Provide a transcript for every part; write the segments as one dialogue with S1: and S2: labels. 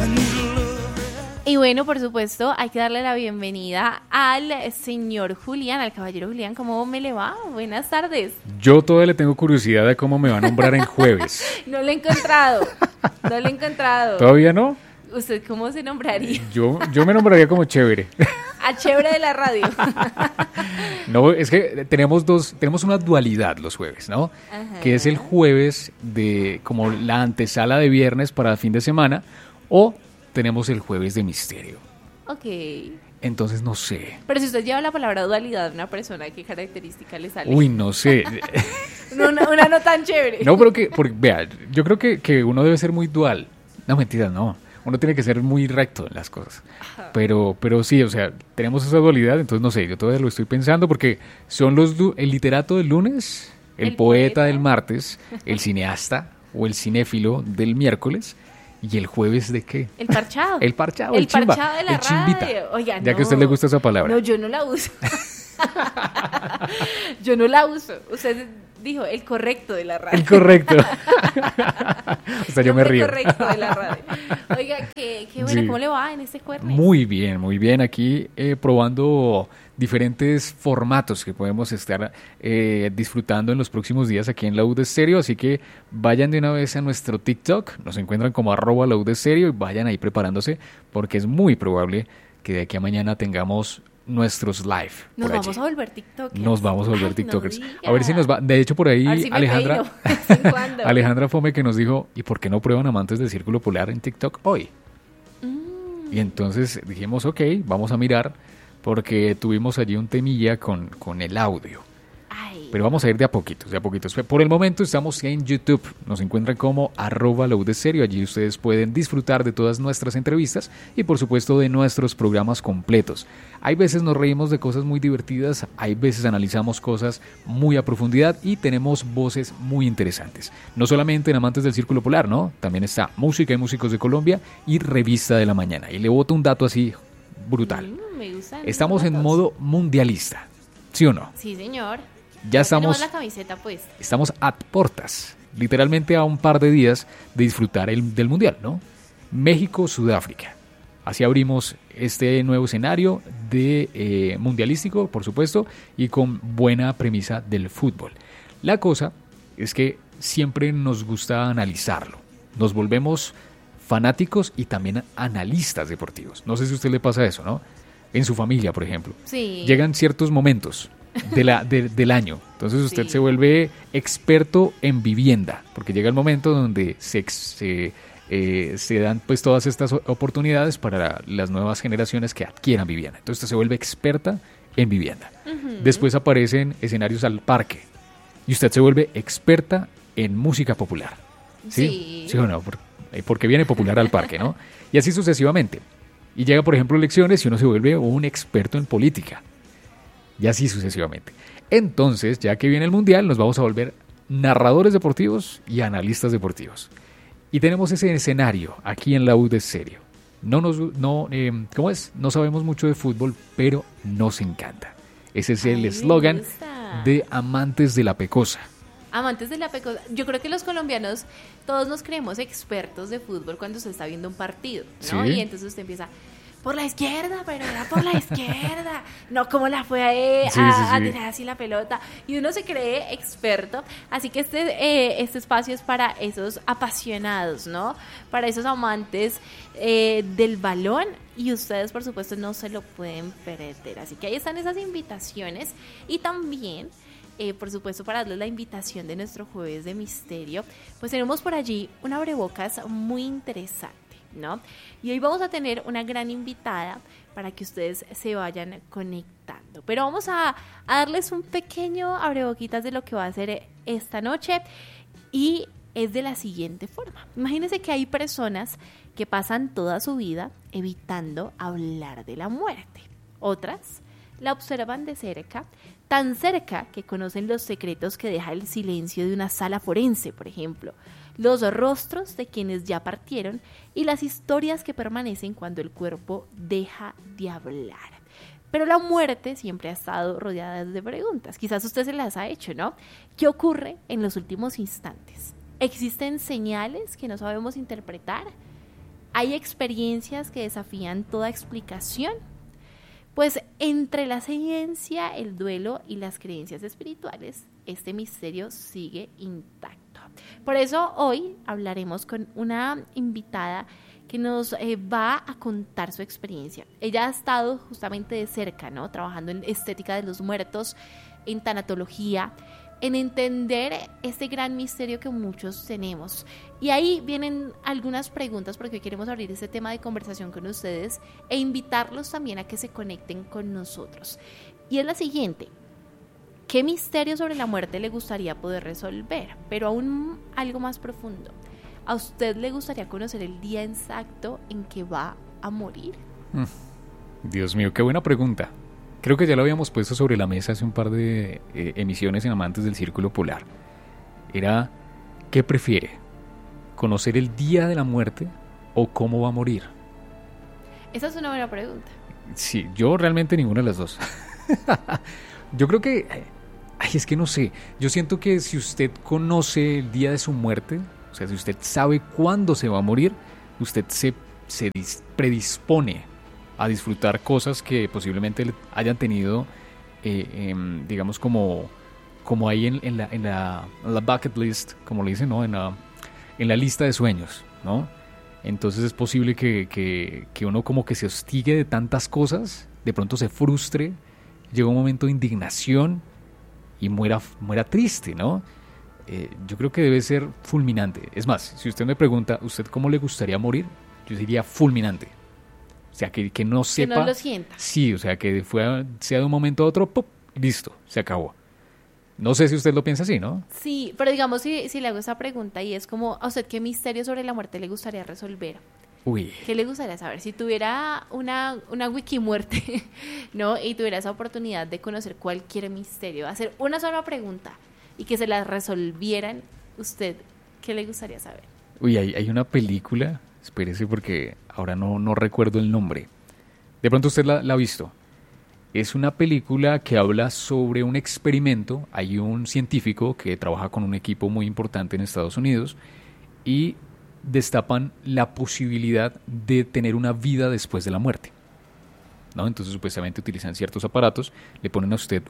S1: Y bueno, por supuesto, hay que darle la bienvenida al señor Julián, al caballero Julián. ¿Cómo me le va? Buenas tardes.
S2: Yo todavía le tengo curiosidad de cómo me va a nombrar en jueves.
S1: No lo he encontrado. No lo he encontrado.
S2: ¿Todavía no?
S1: ¿Usted cómo se nombraría?
S2: Yo me nombraría como chévere.
S1: A chévere de la radio.
S2: No, es que tenemos una dualidad los jueves, ¿no?
S1: Ajá.
S2: Que es el jueves de como la antesala de viernes para el fin de semana, o tenemos el jueves de misterio.
S1: Ok.
S2: Entonces no sé.
S1: Pero si usted lleva la palabra dualidad de una persona, ¿qué característica le sale?
S2: Uy, no sé.
S1: Una no tan chévere.
S2: No, pero porque, vea, yo creo que uno debe ser muy dual. No, mentira, no. Uno tiene que ser muy recto en las cosas. Pero sí, o sea, tenemos esa dualidad, entonces no sé, yo todavía lo estoy pensando porque son el literato del lunes, el poeta del martes, el cineasta o el cinéfilo del miércoles. ¿Y el jueves de qué?
S1: El parchado.
S2: El parchado,
S1: el
S2: chimba,
S1: parchado de la
S2: el chimbita.
S1: radio. Oiga,
S2: ya
S1: no.
S2: que a usted le gusta esa palabra.
S1: No, yo no la uso. Yo no la uso. Usted dijo el correcto de la radio.
S2: El correcto. O sea, yo me río.
S1: El correcto de la radio. Oiga, qué bueno,
S2: Sí.
S1: ¿Cómo le va en este jueves?
S2: Muy bien, muy bien. Aquí probando diferentes formatos que podemos estar disfrutando en los próximos días aquí en La U de Stereo. Así que vayan de una vez a nuestro TikTok. Nos encuentran como @La U de Stereo y vayan ahí preparándose porque es muy probable que de aquí a mañana tengamos nuestros live.
S1: Nos
S2: por
S1: vamos
S2: allí.
S1: a volver TikTokers.
S2: Nos vamos a volver
S1: Ay,
S2: TikTokers.
S1: no
S2: A ver si nos va. De hecho, por
S1: A ver
S2: ahí
S1: si me
S2: Alejandra,
S1: peino. ¿De vez en cuando?
S2: Alejandra Fome que nos dijo, ¿y por qué no prueban Amantes del Círculo Polar en TikTok hoy? Y entonces dijimos, ok, vamos a mirar, porque tuvimos allí un temilla con el audio.
S1: Ay,
S2: Pero vamos a ir de a poquitos, de a poquitos. Por el momento estamos en YouTube. Nos encuentran como @La U de Stereo. Allí ustedes pueden disfrutar de todas nuestras entrevistas y por supuesto de nuestros programas completos. Hay veces nos reímos de cosas muy divertidas, hay veces analizamos cosas muy a profundidad y tenemos voces muy interesantes. No solamente en Amantes del Círculo Polar, ¿no? También está Música y Músicos de Colombia y Revista de la Mañana. Y le boto un dato así brutal.
S1: me gustan
S2: Estamos
S1: los
S2: en
S1: datos.
S2: modo mundialista, ¿sí o no?
S1: Sí, señor.
S2: Ya estamos...
S1: Tenemos la camiseta puesta.
S2: Estamos a portas, literalmente a un par de días de disfrutar del Mundial, ¿no? México-Sudáfrica. Así abrimos este nuevo escenario de mundialístico, por supuesto, y con buena premisa del fútbol. La cosa es que siempre nos gusta analizarlo. Nos volvemos fanáticos y también analistas deportivos. No sé si a usted le pasa eso, ¿no? En su familia, por ejemplo.
S1: Sí.
S2: Llegan ciertos momentos del año. Entonces usted
S1: Sí.
S2: se vuelve experto en vivienda, porque llega el momento donde se dan pues todas estas oportunidades para las nuevas generaciones que adquieran vivienda. Entonces usted se vuelve experta en vivienda. Después aparecen escenarios al parque y usted se vuelve experta en música popular. ¿Sí? ¿Sí o no? Porque viene popular al parque, ¿no? Y así sucesivamente. Y llega, por ejemplo, elecciones y uno se vuelve un experto en política. Y así sucesivamente. Entonces, ya que viene el Mundial, nos vamos a volver narradores deportivos y analistas deportivos. Y tenemos ese escenario aquí en La U de Stereo. ¿Cómo es? No sabemos mucho de fútbol, pero nos encanta. Ese es el eslogan de Amantes de la Pecosa.
S1: Amantes de la pecosa. Yo creo que los colombianos todos nos creemos expertos de fútbol cuando se está viendo un partido, ¿no?
S2: Sí.
S1: Y entonces usted empieza por la izquierda, pero era por la izquierda. No, como la fue a
S2: Sí.
S1: tirar así la pelota. Y uno se cree experto. Así que este espacio es para esos apasionados, ¿no? Para esos amantes del balón. Y ustedes, por supuesto, no se lo pueden perder. Así que ahí están esas invitaciones. Y también... por supuesto, para darles la invitación de nuestro jueves de misterio, pues tenemos por allí un abrebocas muy interesante, ¿no? Y hoy vamos a tener una gran invitada para que ustedes se vayan conectando. Pero vamos a darles un pequeño abreboquitas de lo que va a ser esta noche y es de la siguiente forma. Imagínense que hay personas que pasan toda su vida evitando hablar de la muerte. Otras la observan de cerca, tan cerca que conocen los secretos que deja el silencio de una sala forense, por ejemplo, los rostros de quienes ya partieron y las historias que permanecen cuando el cuerpo deja de hablar. Pero la muerte siempre ha estado rodeada de preguntas. Quizás usted se las ha hecho, ¿no? ¿Qué ocurre en los últimos instantes? ¿Existen señales que no sabemos interpretar? ¿Hay experiencias que desafían toda explicación? Pues entre la ciencia, el duelo y las creencias espirituales, este misterio sigue intacto. Por eso hoy hablaremos con una invitada que nos va a contar su experiencia. Ella ha estado justamente de cerca, ¿no? Trabajando en estética de los muertos, en tanatología, en entender este gran misterio que muchos tenemos. Y ahí vienen algunas preguntas porque hoy queremos abrir este tema de conversación con ustedes e invitarlos también a que se conecten con nosotros. Y es la siguiente: ¿qué misterio sobre la muerte le gustaría poder resolver? Pero aún algo más profundo, ¿a usted le gustaría conocer el día exacto en que va a morir?
S2: Dios mío, qué buena pregunta. Creo que ya lo habíamos puesto sobre la mesa hace un par de emisiones en Amantes del Círculo Polar. Era, ¿qué prefiere? ¿Conocer el día de la muerte o cómo va a morir?
S1: Esa es una buena pregunta.
S2: Sí, yo realmente ninguna de las dos. Yo creo que... es que no sé. Yo siento que si usted conoce el día de su muerte, o sea, si usted sabe cuándo se va a morir, usted se predispone a disfrutar cosas que posiblemente hayan tenido, digamos, como ahí en la bucket list, como le dicen, ¿no? En la lista de sueños, ¿no? Entonces es posible que uno como que se hostigue de tantas cosas, de pronto se frustre, llega un momento de indignación y muera triste, ¿no? Yo creo que debe ser fulminante. Es más, si usted me pregunta, ¿usted cómo le gustaría morir? Yo diría fulminante. O sea, que no sepa...
S1: Que no lo sienta.
S2: Sí, o sea, que sea de un momento a otro, ¡pum!, listo, se acabó. No sé si usted lo piensa así, ¿no?
S1: Sí, pero digamos, si le hago esa pregunta y es como, ¿a usted qué misterio sobre la muerte le gustaría resolver?
S2: Uy.
S1: ¿Qué le gustaría saber? Si tuviera una wikimuerte, ¿no? Y tuviera esa oportunidad de conocer cualquier misterio, hacer una sola pregunta y que se la resolvieran, ¿usted qué le gustaría saber?
S2: Uy, hay una película, espérese porque ahora no recuerdo el nombre. De pronto usted la ha visto. Es una película que habla sobre un experimento. Hay un científico que trabaja con un equipo muy importante en Estados Unidos y destapan la posibilidad de tener una vida después de la muerte, ¿no? Entonces supuestamente utilizan ciertos aparatos, le ponen a usted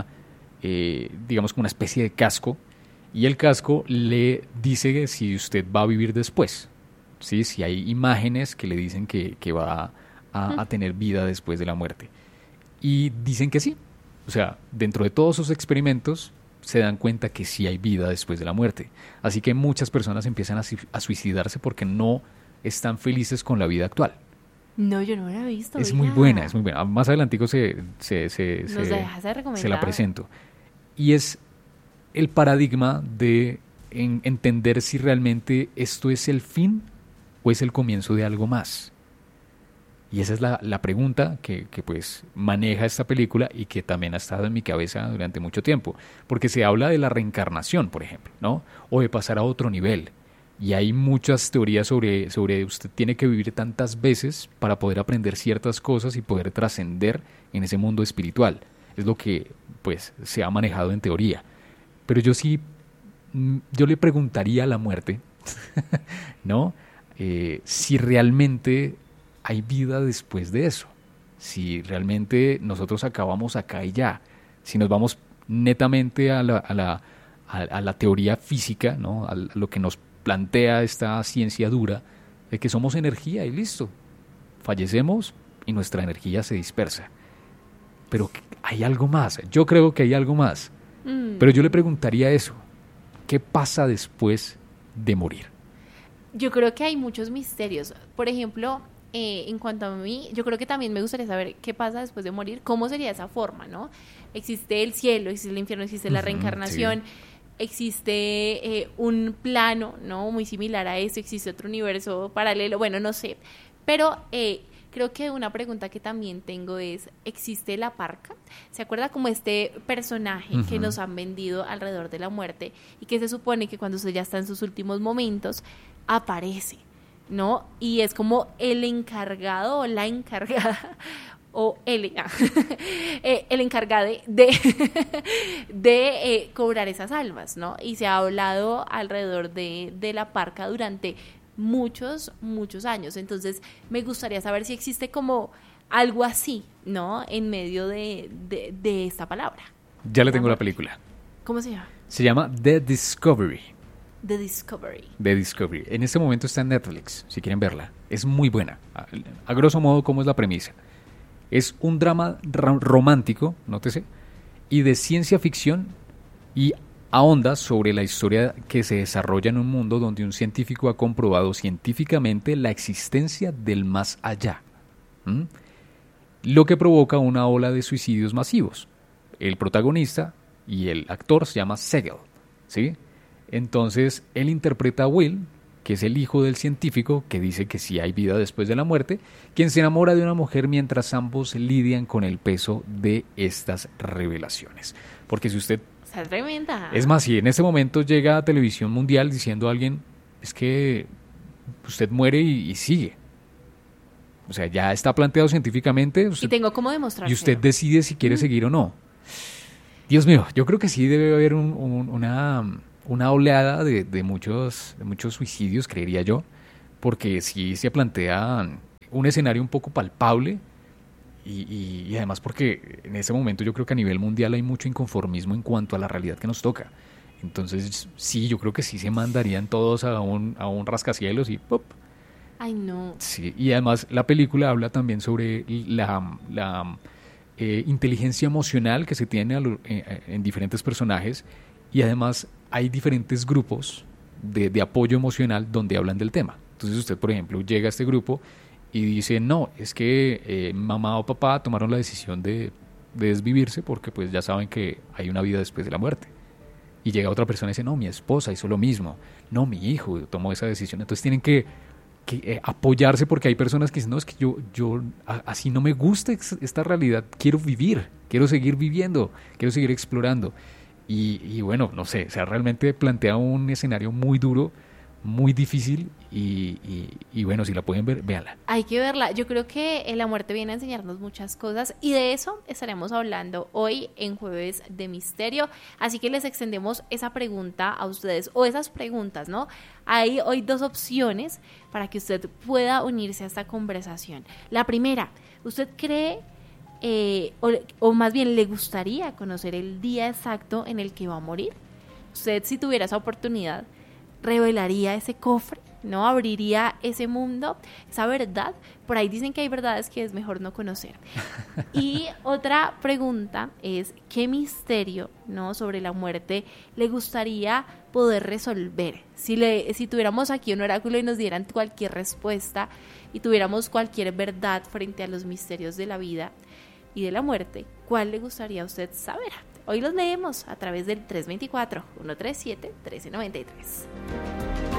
S2: digamos como una especie de casco, y el casco le dice si usted va a vivir después, ¿sí? Si hay imágenes que le dicen que va a tener vida después de la muerte. Y dicen que sí. O sea, dentro de todos esos experimentos se dan cuenta que sí hay vida después de la muerte. Así que muchas personas empiezan a suicidarse porque no están felices con la vida actual.
S1: No, yo no la he visto.
S2: Es muy buena, es muy buena. Más adelantico
S1: Nos dejas de recomendar.
S2: se la presento. Y es el paradigma de entender si realmente esto es el fin o es el comienzo de algo más. Y esa es la pregunta que pues maneja esta película y que también ha estado en mi cabeza durante mucho tiempo. Porque se habla de la reencarnación, por ejemplo, ¿no? O de pasar a otro nivel. Y hay muchas teorías sobre usted tiene que vivir tantas veces para poder aprender ciertas cosas y poder trascender en ese mundo espiritual. Es lo que pues se ha manejado en teoría. Pero yo le preguntaría a la muerte, ¿no? Si realmente hay vida después de eso, si realmente nosotros acabamos acá y ya, si nos vamos netamente a la teoría física, ¿no? A lo que nos plantea esta ciencia dura, de que somos energía y listo, fallecemos y nuestra energía se dispersa. Pero hay algo más, yo creo que hay algo más, pero yo le preguntaría eso, ¿qué pasa después de morir?
S1: Yo creo que hay muchos misterios, por ejemplo... en cuanto a mí, yo creo que también me gustaría saber qué pasa después de morir, cómo sería esa forma, ¿no? Existe el cielo, existe el infierno, existe la reencarnación, sí. Existe un plano, ¿no? Muy similar a eso, existe otro universo paralelo, bueno, no sé, pero creo que una pregunta que también tengo es, ¿existe la parca? ¿Se acuerda como este personaje que nos han vendido alrededor de la muerte y que se supone que cuando usted ya está en sus últimos momentos, aparece, ¿no? Y es como el encargado o la encargada o el encargado de cobrar esas almas, ¿no? Y se ha hablado alrededor de la parca durante muchos, muchos años. Entonces, me gustaría saber si existe como algo así, ¿no? En medio de esta palabra.
S2: Ya le tengo la película.
S1: ¿Cómo se llama?
S2: Se llama The Discovery.
S1: The Discovery.
S2: The Discovery. En este momento está en Netflix, si quieren verla. Es muy buena. A grosso modo, ¿cómo es la premisa? Es un drama romántico, nótese, y de ciencia ficción, y ahonda sobre la historia que se desarrolla en un mundo donde un científico ha comprobado científicamente la existencia del más allá. Lo que provoca una ola de suicidios masivos. El protagonista y el actor se llama Segel, ¿sí? Entonces, él interpreta a Will, que es el hijo del científico que dice que sí hay vida después de la muerte, quien se enamora de una mujer mientras ambos lidian con el peso de estas revelaciones. Porque si usted...
S1: Está tremenda.
S2: Es más, si en ese momento llega a televisión mundial diciendo a alguien, es que usted muere y sigue. O sea, ya está planteado científicamente. Usted,
S1: y tengo cómo demostrarlo.
S2: Y usted decide si quiere seguir o no. Dios mío, yo creo que sí debe haber una oleada de muchos suicidios, creería yo, porque sí se plantea un escenario un poco palpable y además porque en ese momento yo creo que a nivel mundial hay mucho inconformismo en cuanto a la realidad que nos toca. Entonces sí, yo creo que sí se mandarían todos a un rascacielos y ¡pop!
S1: Ay, no.
S2: Sí, y además la película habla también sobre la inteligencia emocional que se tiene en diferentes personajes, y además hay diferentes grupos de apoyo emocional donde hablan del tema. Entonces usted, por ejemplo, llega a este grupo y dice, no, es que mamá o papá tomaron la decisión de desvivirse porque pues ya saben que hay una vida después de la muerte. Y llega otra persona y dice, no, mi esposa hizo lo mismo, no, mi hijo tomó esa decisión. Entonces tienen que apoyarse, porque hay personas que dicen, no, es que yo así no me gusta esta realidad, quiero vivir, quiero seguir viviendo, quiero seguir explorando. Y bueno, no sé, o sea, realmente plantea un escenario muy duro, muy difícil y bueno, si la pueden ver, véanla.
S1: Hay que verla. Yo creo que la muerte viene a enseñarnos muchas cosas y de eso estaremos hablando hoy en Jueves de Misterio. Así que les extendemos esa pregunta a ustedes, o esas preguntas, ¿no? Hay hoy dos opciones para que usted pueda unirse a esta conversación. La primera, ¿usted cree o más bien le gustaría conocer el día exacto en el que va a morir? Usted, si tuviera esa oportunidad, revelaría ese cofre, ¿no? Abriría ese mundo, esa verdad. Por ahí dicen que hay verdades que es mejor no conocer. Y otra pregunta es, ¿qué misterio, ¿no?, sobre la muerte le gustaría poder resolver? Si tuviéramos aquí un oráculo y nos dieran cualquier respuesta y tuviéramos cualquier verdad frente a los misterios de la vida y de la muerte, ¿cuál le gustaría a usted saber? Hoy los leemos a través del 324-137-1393.